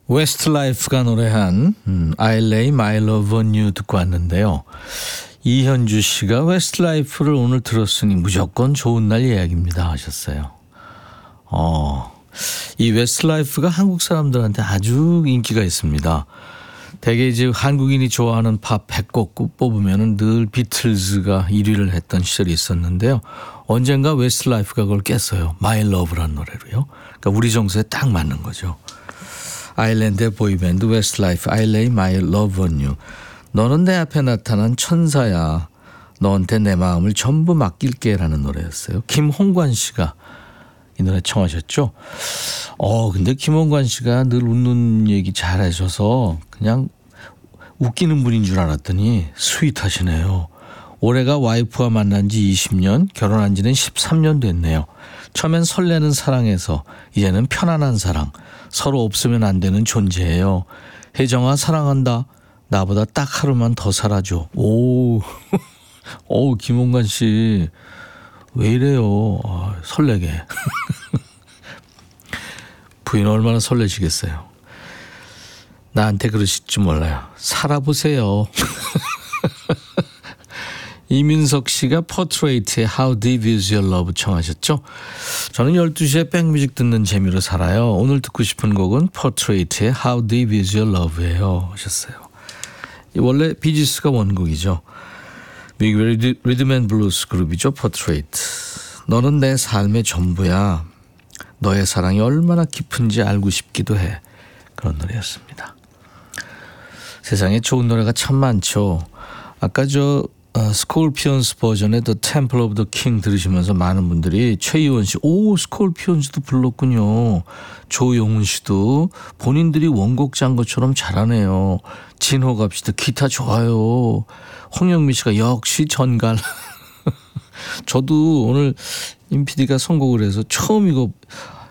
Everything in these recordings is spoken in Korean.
웨스트라이프가 노래한 I Lay My Love On You 듣고 왔는데요. 이현주 씨가 웨스트라이프를 오늘 들었으니 무조건 좋은 날 예약입니다 하셨어요. 이 웨스트라이프가 한국 사람들한테 아주 인기가 있습니다. 대개 이제 한국인이 좋아하는 팝 100곡 뽑으면 늘 비틀즈가 1위를 했던 시절이 있었는데요. 언젠가 웨스트라이프가 그걸 깼어요. My Love라는 노래로요. 그러니까 우리 정서에 딱 맞는 거죠. 아일랜드의 보이밴드 웨스트라이프 I Lay My Love On You. 너는 내 앞에 나타난 천사야. 너한테 내 마음을 전부 맡길게 라는 노래였어요. 김홍관 씨가 이 노래 청하셨죠. 근데 김홍관 씨가 늘 웃는 얘기 잘하셔서 그냥 웃기는 분인 줄 알았더니 스윗하시네요. 올해가 와이프와 만난 지 20년, 결혼한 지는 13년 됐네요. 처음엔 설레는 사랑에서 이제는 편안한 사랑, 서로 없으면 안 되는 존재예요. 혜정아 사랑한다. 나보다 딱 하루만 더 살아줘. 김홍관 씨 왜 이래요. 설레게. 부인 얼마나 설레시겠어요. 나한테 그러실 줄 몰라요. 살아보세요. 이민석 씨가 포트레이트의 How Deep Is Your Love 청하셨죠. 저는 12시에 백뮤직 듣는 재미로 살아요. 오늘 듣고 싶은 곡은 포트레이트의 How Deep Is Your Love예요 하셨어요. 원래 비지스가 원곡이죠. 미국의 리듬 앤 블루스 그룹이죠. 포트레이트. 너는 내 삶의 전부야. 너의 사랑이 얼마나 깊은지 알고 싶기도 해. 그런 노래였습니다. 세상에 좋은 노래가 참 많죠. 아까 스콜피언스 버전의 The Temple of the King 들으시면서 많은 분들이 최희원 씨, 스콜피언스도 불렀군요. 조용훈 씨도 본인들이 원곡 짠 것처럼 잘하네요. 진호갑 씨도 기타 좋아요. 홍영미 씨가 역시 전갈. 저도 오늘 임 PD가 선곡을 해서 처음 이거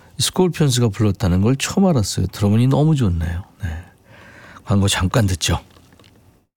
스콜피언스가 불렀다는 걸 처음 알았어요. 들어보니 너무 좋네요. 네. 광고 잠깐 듣죠.